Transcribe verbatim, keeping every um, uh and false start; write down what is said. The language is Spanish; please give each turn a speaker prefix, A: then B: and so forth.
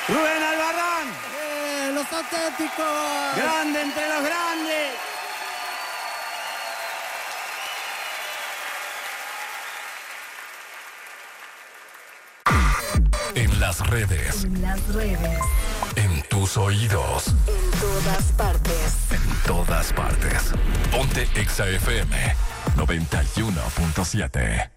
A: Rubén Albarrán.
B: Eh, los auténticos.
A: Grande entre los grandes.
C: En las redes.
D: En las redes.
C: En tus oídos.
D: En todas partes.
C: En todas partes. Ponte Exa F M noventa y uno punto siete.